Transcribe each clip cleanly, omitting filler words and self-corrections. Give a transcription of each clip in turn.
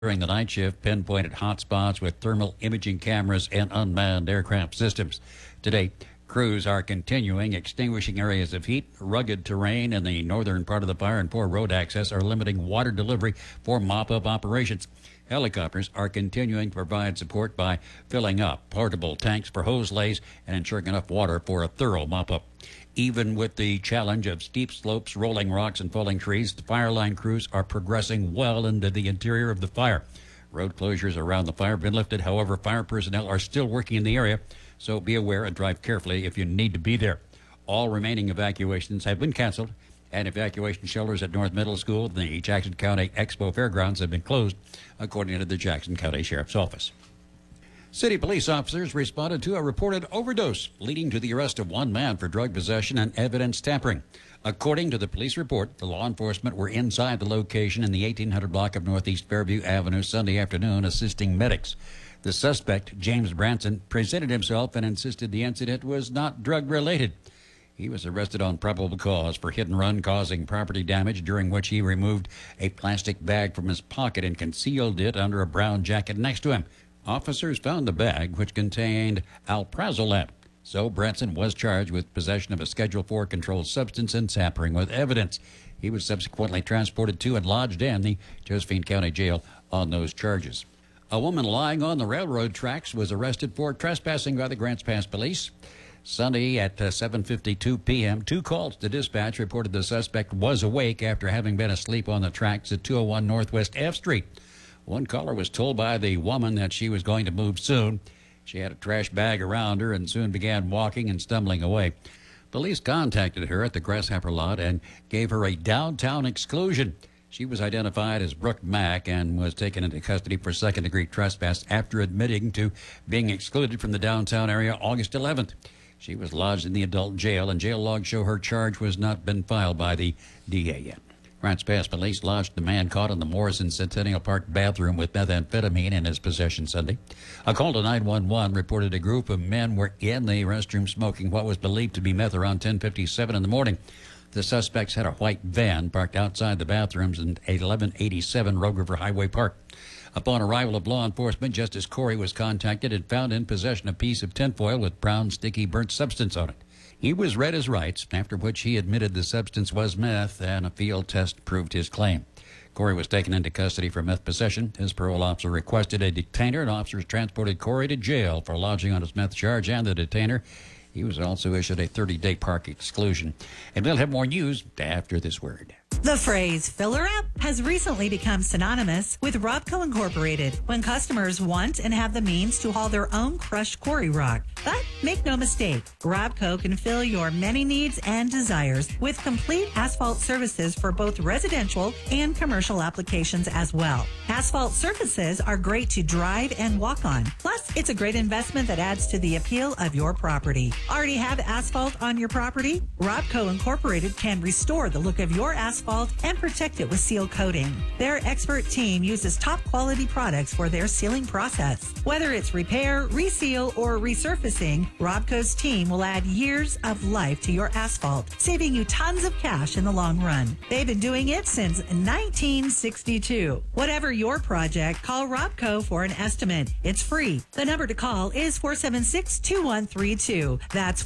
during the night shift pinpointed hotspots with thermal imaging cameras and unmanned aircraft systems. Today, crews are continuing extinguishing areas of heat. Rugged terrain in the northern part of the fire and poor road access are limiting water delivery for mop-up operations. Helicopters are continuing to provide support by filling up portable tanks for hose lays and ensuring enough water for a thorough mop-up. Even with the challenge of steep slopes, rolling rocks, and falling trees, the fire line crews are progressing well into the interior of the fire. Road closures around the fire have been lifted. However, fire personnel are still working in the area, so be aware and drive carefully if you need to be there. All remaining evacuations have been canceled, and evacuation shelters at North Middle School and the Jackson County Expo Fairgrounds have been closed, according to the Jackson County Sheriff's Office. City police officers responded to a reported overdose, leading to the arrest of one man for drug possession and evidence tampering. According to the police report, the law enforcement were inside the location in the 1800 block of Northeast Fairview Avenue Sunday afternoon assisting medics. The suspect, James Branson, presented himself and insisted the incident was not drug-related. He was arrested on probable cause for hit and run causing property damage, during which he removed a plastic bag from his pocket and concealed it under a brown jacket next to him. Officers found the bag, which contained alprazolam. So Branson was charged with possession of a Schedule IV controlled substance and tampering with evidence. He was subsequently transported to and lodged in the Josephine County Jail on those charges. A woman lying on the railroad tracks was arrested for trespassing by the Grants Pass police. Sunday at 7:52 p.m., two calls to dispatch reported the suspect was awake after having been asleep on the tracks at 201 Northwest F Street. One caller was told by the woman that she was going to move soon. She had a trash bag around her and soon began walking and stumbling away. Police contacted her at the Grasshopper lot and gave her a downtown exclusion. She was identified as Brooke Mack and was taken into custody for second-degree trespass after admitting to being excluded from the downtown area August 11th. She was lodged in the adult jail, and jail logs show her charge was not been filed by the DA yet. Grants Pass police lodged the man caught in the Morrison Centennial Park bathroom with methamphetamine in his possession Sunday. A call to 911 reported a group of men were in the restroom smoking what was believed to be meth around 10:57 in the morning. The suspects had a white van parked outside the bathrooms in 1187 Rogue River Highway Park. Upon arrival of law enforcement, Justice Corey was contacted and found in possession a piece of tinfoil with brown, sticky, burnt substance on it. He was read his rights, after which he admitted the substance was meth, and a field test proved his claim. Corey was taken into custody for meth possession. His parole officer requested a detainer, and officers transported Corey to jail for lodging on his meth charge and the detainer. He was also issued a 30-day park exclusion. And we'll have more news after this word. The phrase filler up has recently become synonymous with Robco Incorporated when customers want and have the means to haul their own crushed quarry rock. But make no mistake, Robco can fill your many needs and desires with complete asphalt services for both residential and commercial applications as well. Asphalt surfaces are great to drive and walk on. Plus, it's a great investment that adds to the appeal of your property. Already have asphalt on your property? Robco Incorporated can restore the look of your asphalt and protect it with seal coating. Their expert team uses top quality products for their sealing process. Whether it's repair, reseal, or resurfacing, Robco's team will add years of life to your asphalt, saving you tons of cash in the long run. They've been doing it since 1962. Whatever your project, call Robco for an estimate. It's free. The number to call is 476-2132. That's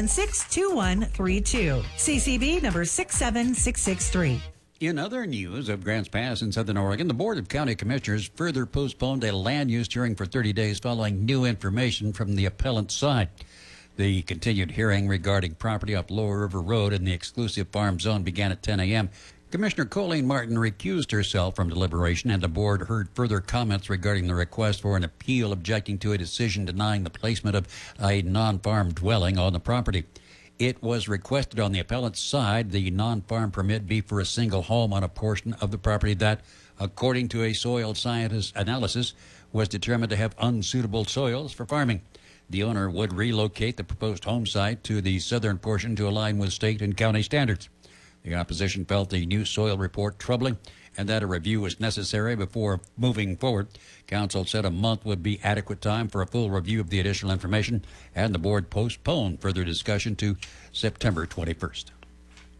476-2132. CCB number 67663. In other news of Grants Pass in Southern Oregon, the Board of County Commissioners further postponed a land use hearing for 30 days following new information from the appellant's side. The continued hearing regarding property off Lower River Road in the exclusive farm zone began at 10 a.m. Commissioner Colleen Martin recused herself from deliberation, and the board heard further comments regarding the request for an appeal objecting to a decision denying the placement of a non-farm dwelling on the property. It was requested on the appellant's side the non-farm permit be for a single home on a portion of the property that, according to a soil scientist analysis, was determined to have unsuitable soils for farming. The owner would relocate the proposed home site to the southern portion to align with state and county standards. The opposition felt the new soil report troubling and that a review was necessary before moving forward. Council said a month would be adequate time for a full review of the additional information, and the board postponed further discussion to September 21st.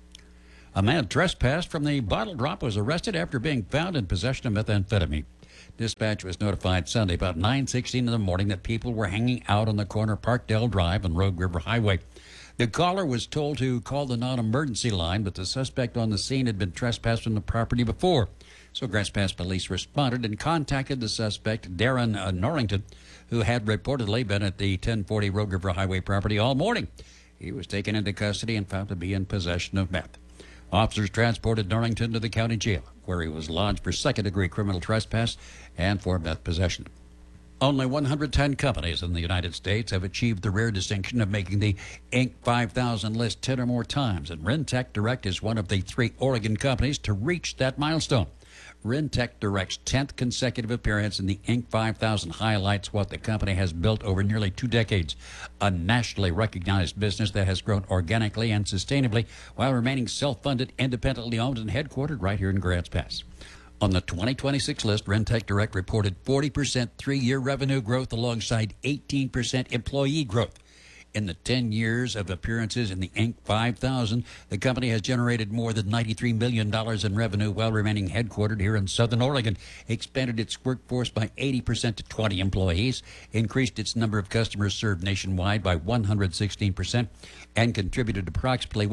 A man trespassed from the bottle drop was arrested after being found in possession of methamphetamine. Dispatch was notified Sunday about 9:16 in the morning that people were hanging out on the corner Parkdale Drive and Rogue River Highway. The caller was told to call the non-emergency line, but the suspect on the scene had been trespassed on the property before. So Grants Pass police responded and contacted the suspect, Darren Norrington, who had reportedly been at the 1040 Rogue River Highway property all morning. He was taken into custody and found to be in possession of meth. Officers transported Norrington to the county jail, where he was lodged for second-degree criminal trespass and for meth possession. Only 110 companies in the United States have achieved the rare distinction of making the Inc. 5000 list 10 or more times, and Rentec Direct is one of the 3 Oregon companies to reach that milestone. Rentec Direct's 10th consecutive appearance in the Inc. 5000 highlights what the company has built over nearly 2 decades, a nationally recognized business that has grown organically and sustainably while remaining self-funded, independently owned, and headquartered right here in Grants Pass. On the 2026 list, Rentec Direct reported 40% 3-year revenue growth alongside 18% employee growth. In the 10 years of appearances in the Inc. 5000, the company has generated more than $93 million in revenue while remaining headquartered here in Southern Oregon, expanded its workforce by 80% to 20 employees, increased its number of customers served nationwide by 116%, and contributed approximately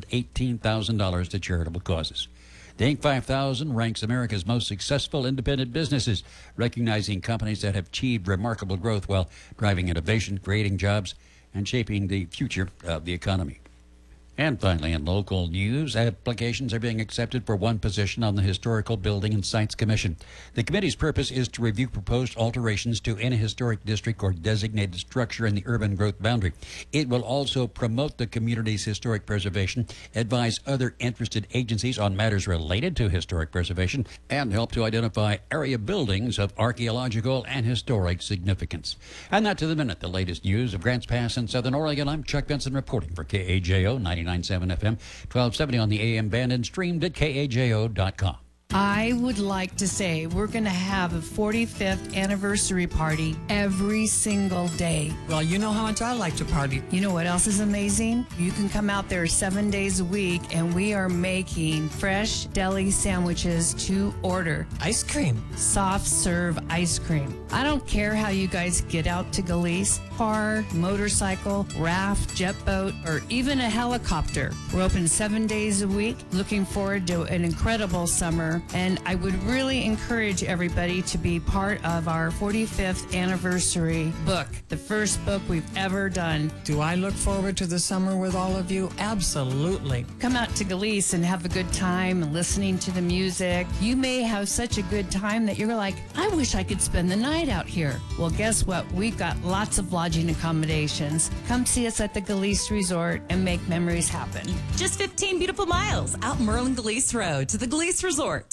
$118,000 to charitable causes. The Inc. 5000 ranks America's most successful independent businesses, recognizing companies that have achieved remarkable growth while driving innovation, creating jobs, and shaping the future of the economy. And finally, in local news, applications are being accepted for one position on the Historical Building and Sites Commission. The committee's purpose is to review proposed alterations to any historic district or designated structure in the urban growth boundary. It will also promote the community's historic preservation, advise other interested agencies on matters related to historic preservation, and help to identify area buildings of archaeological and historic significance. And that to the minute, the latest news of Grants Pass in Southern Oregon. I'm Chuck Benson reporting for KAJO 99.7 FM, 1270 on the AM band, and streamed at KAJO.com. I would like to say we're going to have a 45th anniversary party every single day. Well, you know how much I like to party. You know what else is amazing? You can come out there 7 days a week, and we are making fresh deli sandwiches to order. Ice cream. Soft serve ice cream. I don't care how you guys get out to Galice, car, motorcycle, raft, jet boat, or even a helicopter. We're open 7 days a week. Looking forward to an incredible summer. And I would really encourage everybody to be part of our 45th anniversary book, the first book we've ever done. Do I look forward to the summer with all of you? Absolutely. Come out to Galice and have a good time and listening to the music. You may have such a good time that you're like, I wish I could spend the night out here. Well, guess what? We've got lots of lodging accommodations. Come see us at the Galice Resort and make memories happen. Just 15 beautiful miles out Merlin Galice Road to the Galice Resort.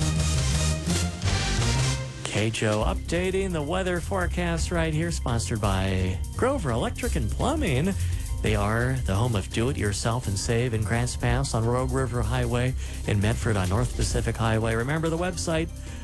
KJO updating the weather forecast right here, sponsored by Grover Electric and Plumbing. They are the home of Do It Yourself and Save in Grants Pass on Rogue River Highway, in Medford on North Pacific Highway. Remember the website,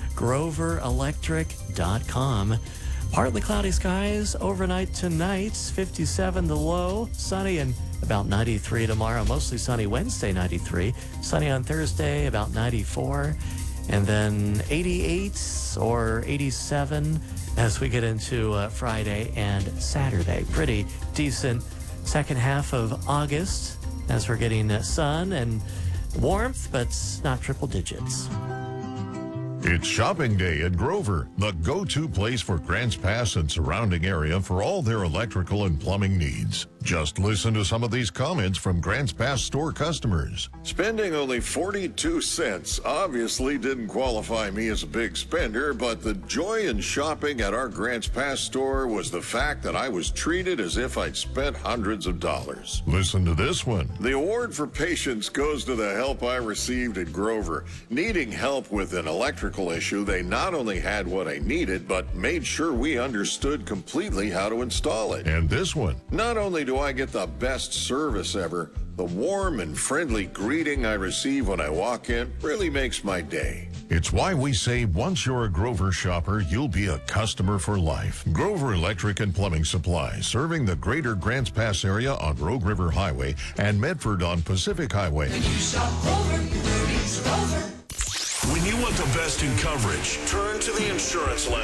groverelectric.com. Partly cloudy skies overnight tonight, 57 the low, sunny and about 93 tomorrow, mostly sunny Wednesday, 93, sunny on Thursday, about 94, and then 88 or 87 as we get into Friday and Saturday. Pretty decent second half of August as we're getting sun and warmth, but not triple digits. It's shopping day at Grover, the go-to place for Grants Pass and surrounding area for all their electrical and plumbing needs. Just listen to some of these comments from Grants Pass store customers. Spending only 42 cents obviously didn't qualify me as a big spender, but the joy in shopping at our Grants Pass store was the fact that I was treated as if I'd spent hundreds of dollars. Listen to this one. The award for patience goes to the help I received at Grover. Needing help with an electrical issue, they not only had what I needed, but made sure we understood completely how to install it. And this one. Not only do I get the best service ever, the warm and friendly greeting I receive when I walk in really makes my day. It's why we say once you're a Grover shopper, you'll be a customer for life. Grover Electric and Plumbing Supply, serving the greater Grants Pass area on Rogue River Highway and Medford on Pacific Highway. When you shop Grover, you know it's Grover. When When you want the best in coverage, turn to the Insurance Lab.